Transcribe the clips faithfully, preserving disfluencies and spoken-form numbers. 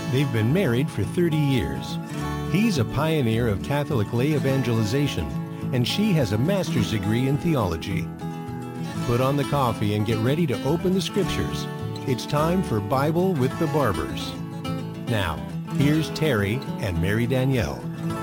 They've been married for thirty years. He's a pioneer of Catholic lay evangelization, and she has a master's degree in theology. Put on the coffee and get ready to open the scriptures. It's time for Bible with the Barbers. Now, here's Terry and Mary Danielle.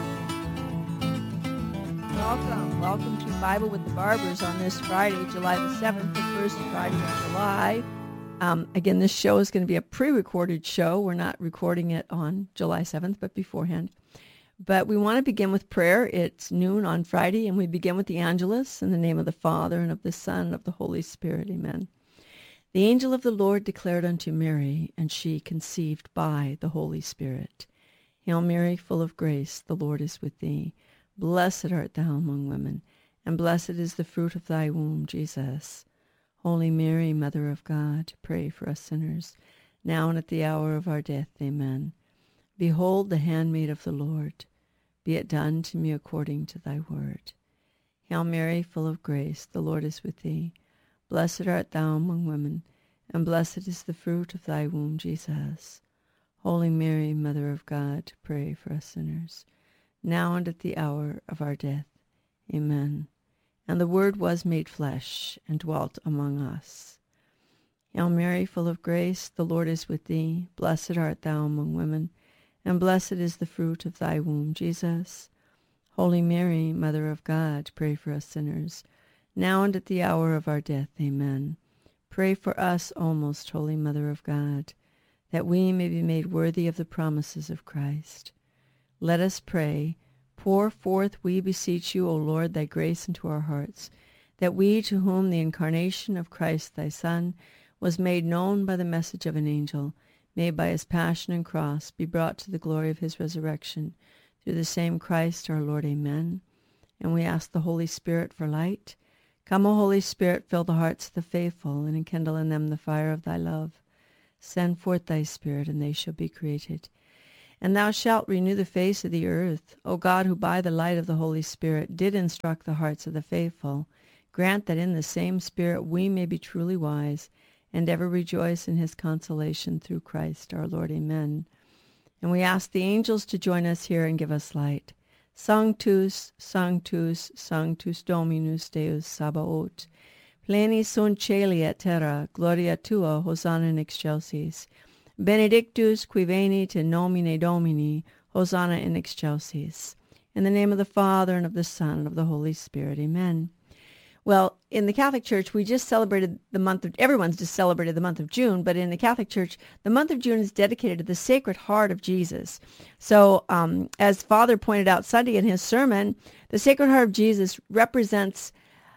Welcome. Welcome to Bible with the Barbers on this Friday, July the seventh, the first Friday of July. Um, again, this show is going to be a pre-recorded show. We're not recording it on July seventh, but beforehand. But we want to begin with prayer. It's noon on Friday, and we begin with the Angelus in the name of the Father, and of the Son, and of the Holy Spirit. Amen. The angel of the Lord declared unto Mary, and she conceived by the Holy Spirit. Hail Mary, full of grace, the Lord is with thee. Blessed art thou among women, and blessed is the fruit of thy womb, Jesus. Holy Mary, Mother of God, pray for us sinners, now and at the hour of our death. Amen. Behold the handmaid of the Lord. Be it done to me according to thy word. Hail Mary, full of grace, the Lord is with thee. Blessed art thou among women, and blessed is the fruit of thy womb, Jesus. Holy Mary, Mother of God, pray for us sinners, now and at the hour of our death. Amen. And the Word was made flesh, and dwelt among us. Hail Mary, full of grace, the Lord is with thee. Blessed art thou among women, and blessed is the fruit of thy womb, Jesus. Holy Mary, Mother of God, pray for us sinners, now and at the hour of our death. Amen. Pray for us, O most holy Mother of God, that we may be made worthy of the promises of Christ. Let us pray. Pour forth, we beseech you, O Lord, thy grace into our hearts, that we, to whom the incarnation of Christ thy Son was made known by the message of an angel, may by his passion and cross be brought to the glory of his resurrection, through the same Christ our Lord. Amen. And we ask the Holy Spirit for light. Come, O Holy Spirit, fill the hearts of the faithful, and enkindle in them the fire of thy love. Send forth thy Spirit, and they shall be created. And thou shalt renew the face of the earth. O God, who by the light of the Holy Spirit did instruct the hearts of the faithful, grant that in the same Spirit we may be truly wise, and ever rejoice in his consolation through Christ our Lord. Amen. And we ask the angels to join us here and give us light. Sanctus, Sanctus, Sanctus Dominus Deus Sabaoth. Pleni sunt caeli et terra, gloria tua, Hosanna in excelsis. Benedictus qui venit in nomine Domini, Hosanna in excelsis. In the name of the Father, and of the Son, and of the Holy Spirit. Amen. Well, in the Catholic Church, we just celebrated the month of, everyone's just celebrated the month of June, but in the Catholic Church, the month of June is dedicated to the Sacred Heart of Jesus. So, um, as Father pointed out Sunday in his sermon, the Sacred Heart of Jesus represents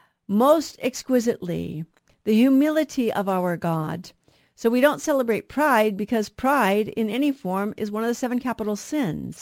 most exquisitely the humility of our God. So we don't celebrate pride, because pride in any form is one of the seven capital sins.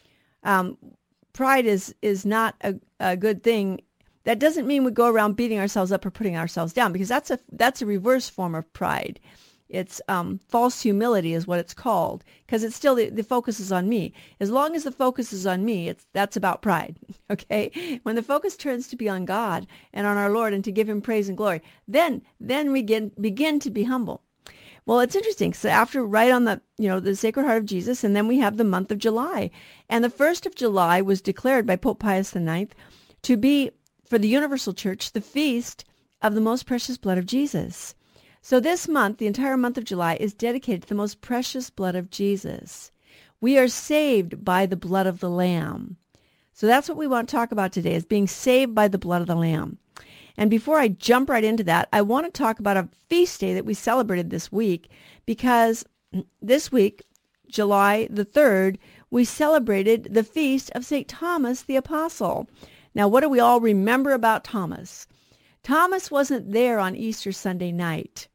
Um, pride is, is not a, a good thing. That doesn't mean we go around beating ourselves up or putting ourselves down, because that's a that's a reverse form of pride. It's um, false humility is what it's called, because it's still the, the focus is on me. As long as the focus is on me, it's that's about pride. Okay, when the focus turns to be on God and on our Lord and to give him praise and glory, then then we begin begin to be humble. Well, it's interesting. So after right on the, you know, the Sacred Heart of Jesus, and then we have the month of July, and the first of July was declared by Pope Pius the Ninth to be, for the Universal Church, the feast of the most precious blood of Jesus. So this month, the entire month of July, is dedicated to the most precious blood of Jesus. We are saved by the blood of the Lamb. So that's what we want to talk about today, is being saved by the blood of the Lamb. And before I jump right into that, I want to talk about a feast day that we celebrated this week, because this week, July the third, we celebrated the feast of Saint Thomas the Apostle. Now, what do we all remember about Thomas? Thomas wasn't there on Easter Sunday night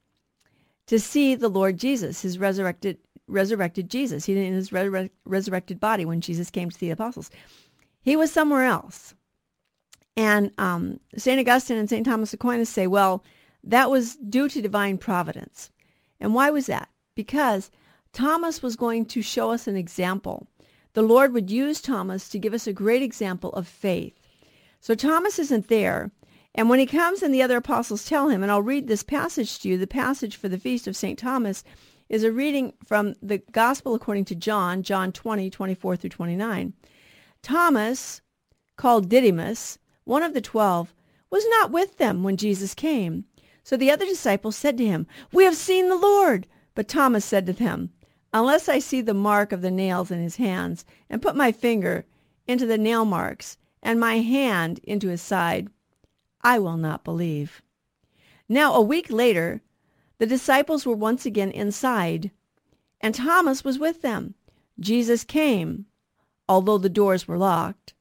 to see the Lord Jesus, his resurrected resurrected Jesus. He didn't in his resur- resurrected body when Jesus came to the apostles. He was somewhere else. And um, Saint Augustine and Saint Thomas Aquinas say, well, that was due to divine providence. And why was that? Because Thomas was going to show us an example. The Lord would use Thomas to give us a great example of faith. So Thomas isn't there. And when he comes and the other apostles tell him, and I'll read this passage to you, the passage for the feast of Saint Thomas is a reading from the Gospel according to John, John twenty, twenty-four through twenty-nine. Thomas, called Didymus, one of the twelve, was not with them when Jesus came. So the other disciples said to him, "We have seen the Lord." But Thomas said to them, "Unless I see the mark of the nails in his hands, and put my finger into the nail marks, and my hand into his side, I will not believe." Now a week later, the disciples were once again inside, and Thomas was with them. Jesus came, although the doors were locked,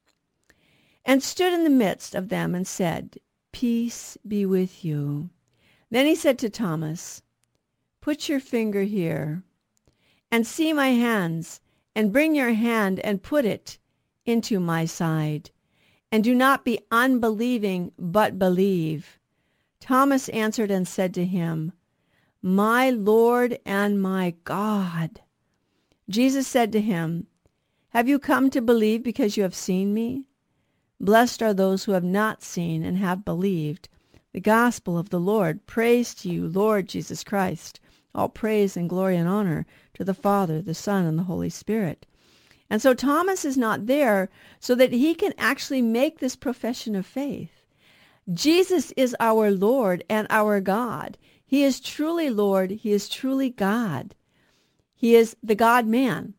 and stood in the midst of them and said, "Peace be with you." Then he said to Thomas, "Put your finger here, and see my hands, and bring your hand and put it into my side. And do not be unbelieving, but believe." Thomas answered and said to him, "My Lord and my God." Jesus said to him, "Have you come to believe because you have seen me? Blessed are those who have not seen and have believed." The gospel of the Lord. Praise to you, Lord Jesus Christ. All praise and glory and honor to the Father, the Son, and the Holy Spirit. And so Thomas is not there so that he can actually make this profession of faith. Jesus is our Lord and our God. He is truly Lord. He is truly God. He is the God-man.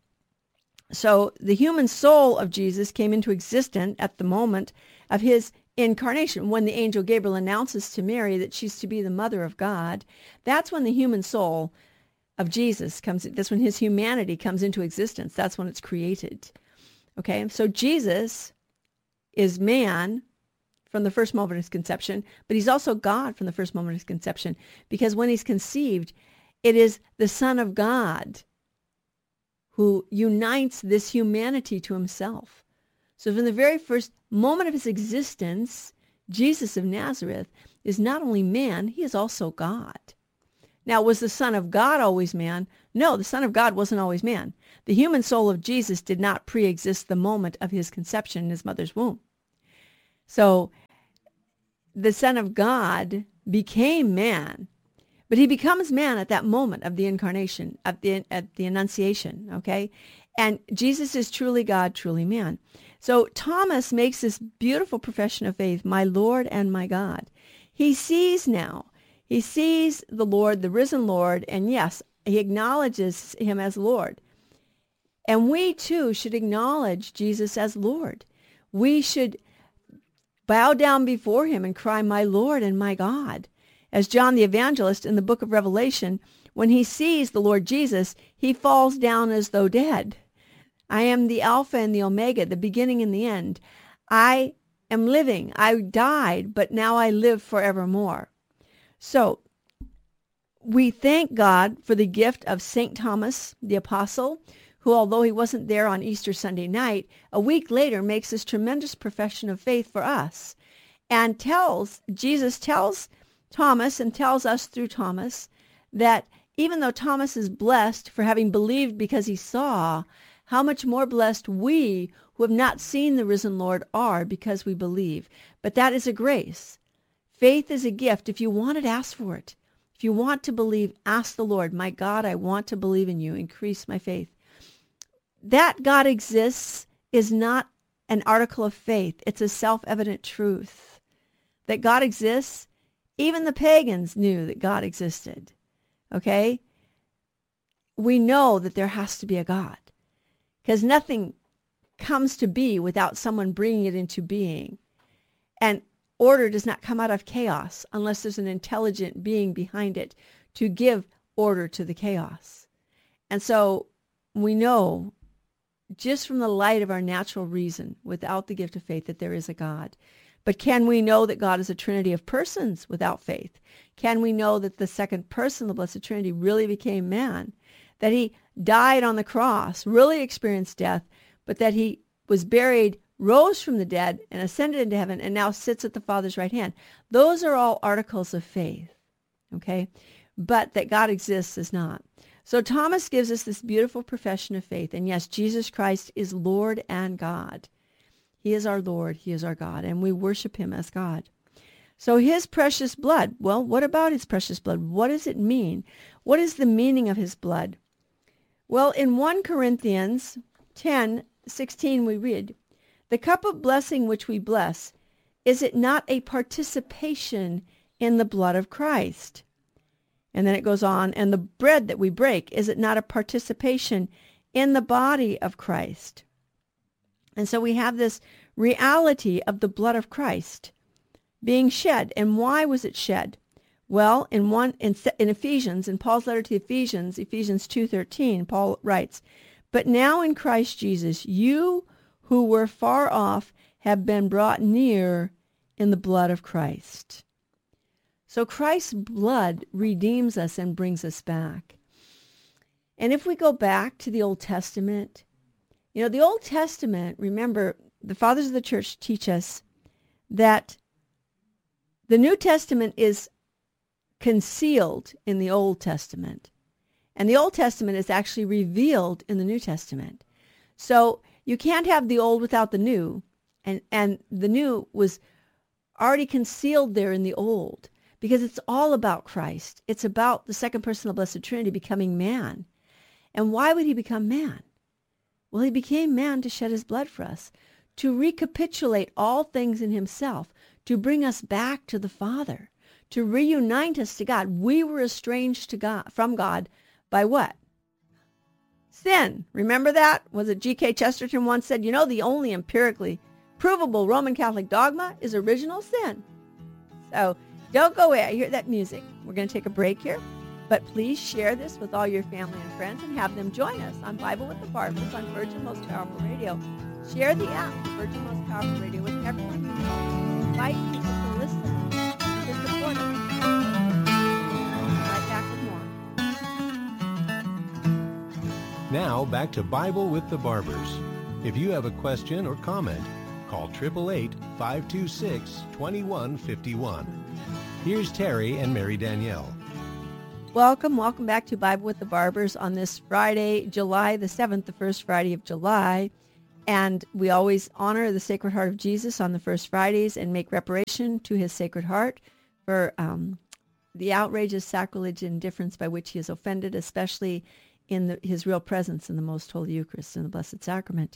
So the human soul of Jesus came into existence at the moment of his incarnation. When the angel Gabriel announces to Mary that she's to be the mother of God, that's when the human soul of Jesus comes. That's when his humanity comes into existence. That's when it's created. Okay, so Jesus is man from the first moment of his conception, but he's also God from the first moment of his conception, because when he's conceived, it is the Son of God who unites this humanity to himself. So from the very first moment of his existence, Jesus of Nazareth is not only man, he is also God. Now, was the Son of God always man? No, the Son of God wasn't always man. The human soul of Jesus did not pre-exist the moment of his conception in his mother's womb. So the Son of God became man, but he becomes man at that moment of the incarnation, at the, at the Annunciation, okay? And Jesus is truly God, truly man. So Thomas makes this beautiful profession of faith, "My Lord and my God." He sees now. He sees the Lord, the risen Lord, and yes, he acknowledges him as Lord. And we too should acknowledge Jesus as Lord. We should bow down before him and cry, "My Lord and my God." As John the Evangelist in the book of Revelation, when he sees the Lord Jesus, he falls down as though dead. "I am the Alpha and the Omega, the beginning and the end. I am living. I died, but now I live forevermore." So we thank God for the gift of Saint Thomas the Apostle, who, although he wasn't there on Easter Sunday night, a week later makes this tremendous profession of faith for us and tells, Jesus tells Thomas and tells us through Thomas that even though Thomas is blessed for having believed because he saw, how much more blessed we who have not seen the risen Lord are because we believe. But that is a grace. Faith is a gift. If you want it, ask for it. If you want to believe, ask the Lord, "My God, I want to believe in you. Increase my faith." That God exists is not an article of faith. It's a self-evident truth. That God exists, even the pagans knew that God existed. Okay? We know that there has to be a God, because nothing comes to be without someone bringing it into being. And order does not come out of chaos unless there's an intelligent being behind it to give order to the chaos. And so we know just from the light of our natural reason, without the gift of faith, that there is a God. But can we know that God is a Trinity of persons without faith? Can we know that the second person of the Blessed Trinity really became man? That he died on the cross, really experienced death, but that he was buried, rose from the dead, and ascended into heaven, and now sits at the Father's right hand? Those are all articles of faith, okay? But that God exists is not. So Thomas gives us this beautiful profession of faith. And yes, Jesus Christ is Lord and God. He is our Lord. He is our God. And we worship him as God. So his precious blood, well, what about his precious blood? What does it mean? What is the meaning of his blood? Well, in First Corinthians ten sixteen we read, "The cup of blessing which we bless, is it not a participation in the blood of Christ?" And then it goes on, "And the bread that we break, is it not a participation in the body of Christ?" And so we have this reality of the blood of Christ being shed. And why was it shed? Well, in one in, in Ephesians, in Paul's letter to Ephesians, Ephesians two thirteen, Paul writes, "But now in Christ Jesus, you who were far off have been brought near in the blood of Christ." So Christ's blood redeems us and brings us back. And if we go back to the Old Testament, you know, the Old Testament, remember, the fathers of the church teach us that the New Testament is concealed in the Old Testament, and the Old Testament is actually revealed in the New Testament. So you can't have the old without the new, and, and the new was already concealed there in the old, because it's all about Christ. It's about the second person of the Blessed Trinity becoming man. And why would he become man? Well, he became man to shed his blood for us, to recapitulate all things in himself, to bring us back to the Father, to reunite us to God. We were estranged to God from God by what? Sin. Remember that? Was it G K Chesterton once said, you know, the only empirically provable Roman Catholic dogma is original sin. So don't go away. I hear that music. We're going to take a break here. But please share this with all your family and friends and have them join us on Bible with the Barbers on Virgin Most Powerful Radio. Share the app, Virgin Most Powerful Radio, with everyone you know. Invite people to listen, to support us. Right back with more. Now back to Bible with the Barbers. If you have a question or comment, call eight eight eight, five two six, two one five one. Here's Terry and Mary Danielle. Welcome, welcome back to Bible with the Barbers on this Friday, July the seventh, the first Friday of July. And we always honor the Sacred Heart of Jesus on the first Fridays and make reparation to his Sacred Heart for um, the outrageous sacrilege and indifference by which he is offended, especially in the, his real presence in the Most Holy Eucharist and the Blessed Sacrament.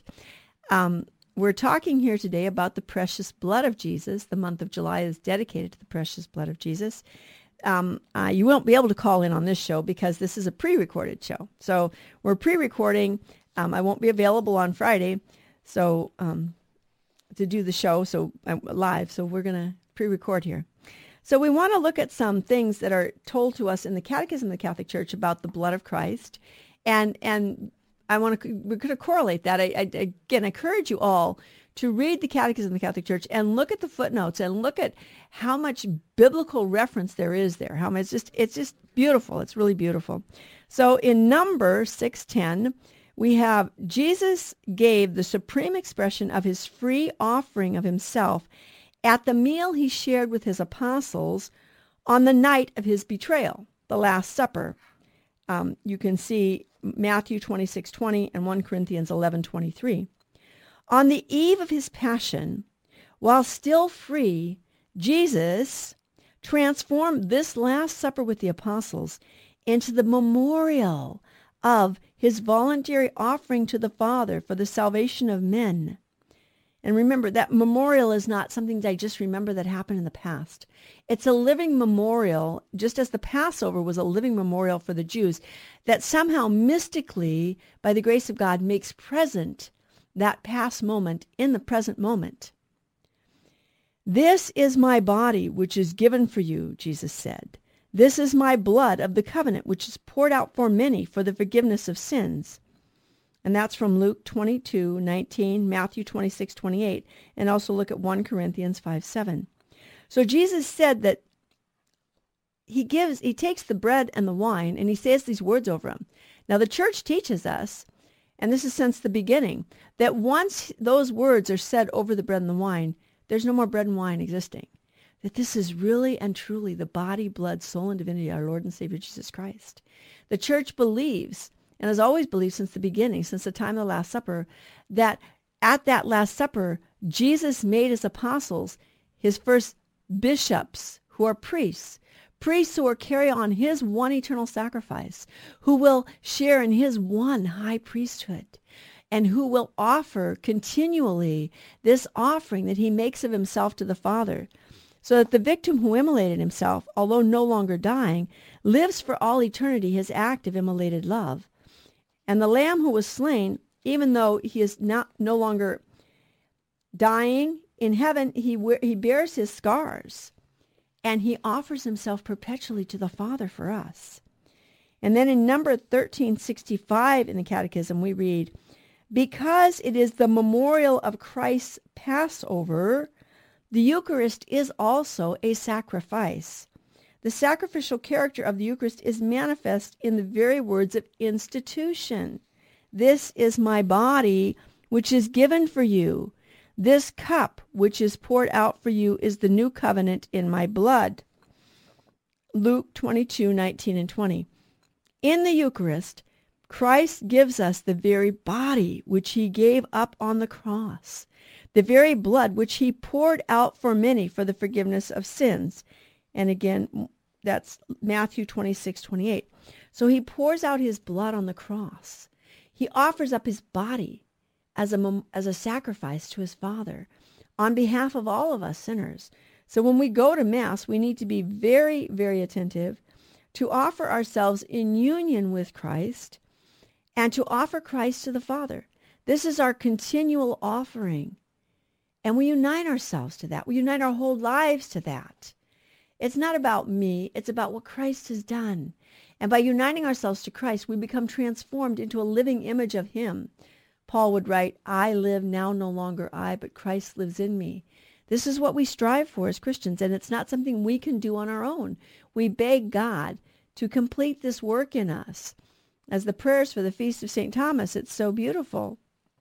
Um, we're talking here today about the precious blood of Jesus. The month of July is dedicated to the precious blood of Jesus. Um, uh, you won't be able to call in on this show because this is a pre-recorded show. So we're pre-recording. Um, I won't be available on Friday so um, to do the show so uh, live. So we're going to pre-record here. So we want to look at some things that are told to us in the Catechism of the Catholic Church about the blood of Christ. And and I want to, we're going to correlate that. I, I again encourage you all to read the Catechism of the Catholic Church and look at the footnotes and look at how much biblical reference there is there. How much it's just it's just beautiful. It's really beautiful. So in number six ten, we have Jesus gave the supreme expression of his free offering of himself at the meal he shared with his apostles on the night of his betrayal, the Last Supper. Um, you can see Matthew twenty-six twenty and First Corinthians eleven twenty-three. On the eve of his passion, while still free, Jesus transformed this Last Supper with the apostles into the memorial of his voluntary offering to the Father for the salvation of men. And remember, that memorial is not something that I just remember that happened in the past. It's a living memorial, just as the Passover was a living memorial for the Jews, that somehow mystically, by the grace of God, makes present that past moment in the present moment. This is my body, which is given for you, Jesus said. This is my blood of the covenant, which is poured out for many for the forgiveness of sins. And that's from Luke twenty-two nineteen, Matthew twenty-six twenty-eight, and also look at First Corinthians five seven. So Jesus said that he gives, he takes the bread and the wine, and he says these words over them. Now the church teaches us, and this is since the beginning, that once those words are said over the bread and the wine, there's no more bread and wine existing. That this is really and truly the body, blood, soul, and divinity of our Lord and Savior Jesus Christ. The church believes, and has always believed since the beginning, since the time of the Last Supper, that at that Last Supper, Jesus made his apostles his first bishops who are priests, priests who will carry on his one eternal sacrifice, who will share in his one high priesthood, and who will offer continually this offering that he makes of himself to the Father, so that the victim who immolated himself, although no longer dying, lives for all eternity his act of immolated love. And the Lamb who was slain, even though he is not no longer dying in heaven, he he bears his scars, and he offers himself perpetually to the Father for us. And then in number thirteen sixty-five in the Catechism, we read, because it is the memorial of Christ's Passover, the Eucharist is also a sacrifice. The sacrificial character of the Eucharist is manifest in the very words of institution. This is my body, which is given for you. This cup, which is poured out for you, is the new covenant in my blood. Luke twenty-two, nineteen and twenty. In the Eucharist, Christ gives us the very body which he gave up on the cross, the very blood which he poured out for many for the forgiveness of sins. And again, that's Matthew twenty-six, twenty-eight. So he pours out his blood on the cross. He offers up his body as a, as a sacrifice to his Father on behalf of all of us sinners. So when we go to Mass, we need to be very, very attentive to offer ourselves in union with Christ and to offer Christ to the Father. This is our continual offering. And we unite ourselves to that. We unite our whole lives to that. It's not about me. It's about what Christ has done. And by uniting ourselves to Christ, we become transformed into a living image of him. Paul would write, I live now no longer I, but Christ lives in me. This is what we strive for as Christians, and it's not something we can do on our own. We beg God to complete this work in us. As the prayers for the Feast of Saint Thomas, it's so beautiful.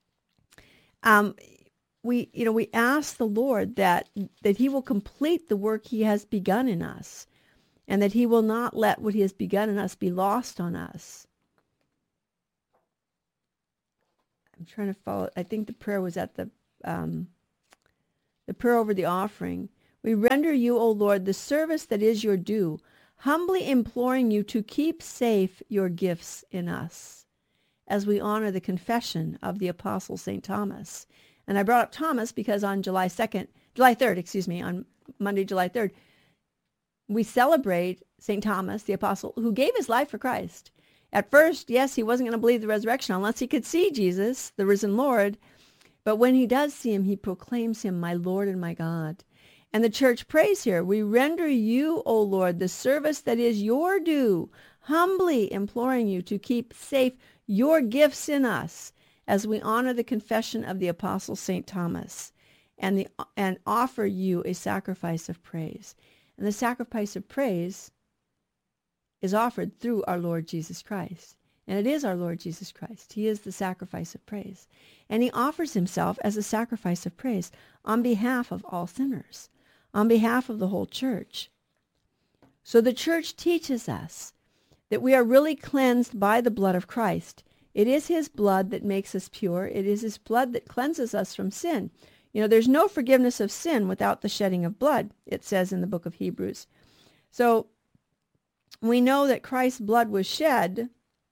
Um, we, you know, we ask the Lord that that he will complete the work he has begun in us, and that he will not let what he has begun in us be lost on us. I'm trying to follow. I think the prayer was at the um, the prayer over the offering. We render you, O Lord, the service that is your due, humbly imploring you to keep safe your gifts in us, as we honor the confession of the Apostle Saint Thomas. And I brought up Thomas because on July second, July third, excuse me, on Monday, July third, we celebrate Saint Thomas, the Apostle, who gave his life for Christ. At first, yes, he wasn't going to believe the resurrection unless he could see Jesus, the risen Lord. But when he does see him, he proclaims him my Lord and my God. And the church prays here, we render you, O Lord, the service that is your due, humbly imploring you to keep safe your gifts in us, as we honor the confession of the Apostle Saint Thomas, and, the, and offer you a sacrifice of praise. And the sacrifice of praise is offered through our Lord Jesus Christ. And it is our Lord Jesus Christ. He is the sacrifice of praise. And he offers himself as a sacrifice of praise on behalf of all sinners, on behalf of the whole church. So the church teaches us that we are really cleansed by the blood of Christ. It is his blood that makes us pure. It is his blood that cleanses us from sin. You know, there's no forgiveness of sin without the shedding of blood, it says in the book of Hebrews. So we know that Christ's blood was shed.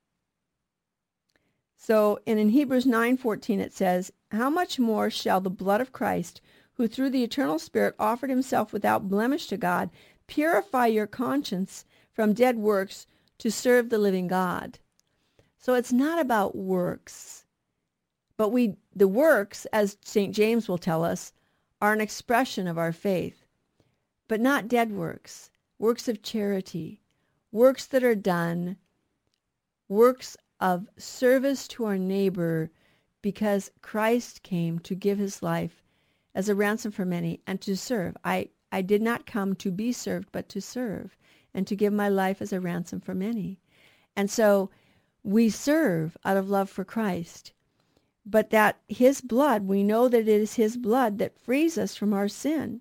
So, and in Hebrews nine fourteen it says, how much more shall the blood of Christ, who through the eternal Spirit offered himself without blemish to God, purify your conscience from dead works to serve the living God. So it's not about works, but we the works, as Saint James will tell us, are an expression of our faith, but not dead works, works of charity, works that are done, works of service to our neighbor, because Christ came to give his life as a ransom for many and to serve. I, I did not come to be served, but to serve and to give my life as a ransom for many. And so we serve out of love for Christ, but that his blood, we know that it is his blood that frees us from our sin.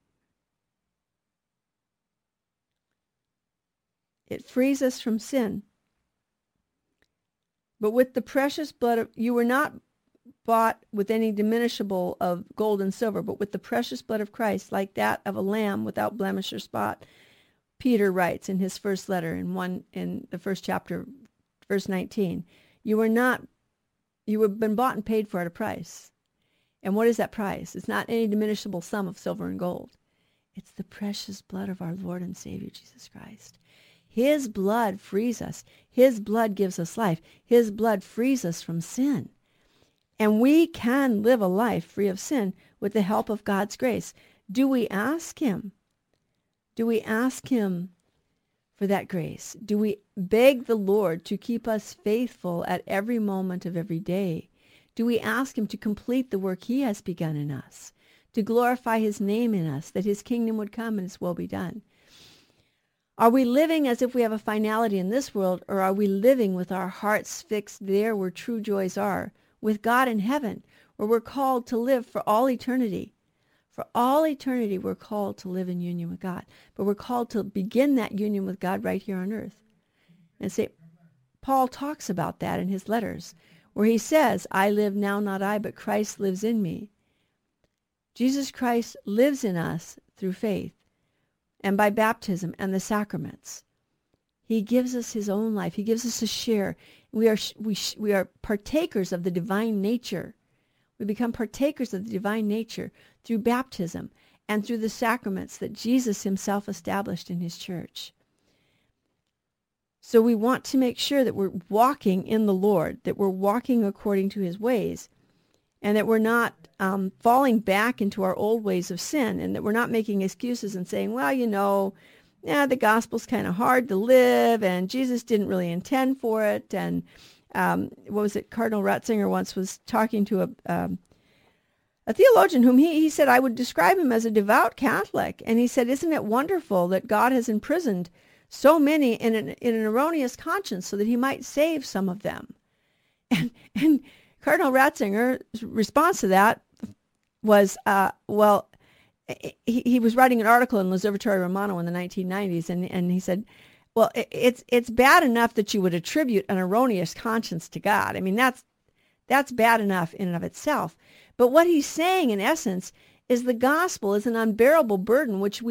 It frees us from sin. But with the precious blood of, you were not bought with any diminishable of gold and silver, but with the precious blood of Christ, like that of a lamb without blemish or spot. Peter writes in his first letter in one in the first chapter, verse nineteen, you were not, you have been bought and paid for at a price. And what is that price? It's not any diminishable sum of silver and gold. It's the precious blood of our Lord and Savior, Jesus Christ. His blood frees us. His blood gives us life. His blood frees us from sin. And we can live a life free of sin with the help of God's grace. Do we ask him? Do we ask him for that grace? Do we beg the Lord to keep us faithful at every moment of every day? Do we ask him to complete the work he has begun in us, to glorify his name in us, that his kingdom would come and his will be done? Are we living as if we have a finality in this world, or are we living with our hearts fixed there where true joys are, with God in heaven, where we're called to live for all eternity? For all eternity, we're called to live in union with God. But we're called to begin that union with God right here on earth. And say, Paul talks about that in his letters, where he says, I live now, not I, but Christ lives in me. Jesus Christ lives in us through faith and by baptism and the sacraments. He gives us his own life. He gives us a share. We are, we, we are partakers of the divine nature. We become partakers of the divine nature through baptism and through the sacraments that Jesus himself established in his church. So we want to make sure that we're walking in the Lord, that we're walking according to his ways, and that we're not um, falling back into our old ways of sin, and that we're not making excuses and saying, well, you know, yeah, the gospel's kind of hard to live, and Jesus didn't really intend for it. And um, what was it? Cardinal Ratzinger once was talking to a um, a theologian whom he, he said, I would describe him as a devout Catholic. And he said, isn't it wonderful that God has imprisoned so many in an, in an erroneous conscience so that he might save some of them? And, and Cardinal Ratzinger's response to that was, uh, well, he, he was writing an article in L'Osservatore Romano in the nineteen nineties, and, and he said, well, it, it's it's bad enough that you would attribute an erroneous conscience to God. I mean, that's that's bad enough in and of itself. But what he's saying, in essence, is the gospel is an unbearable burden which we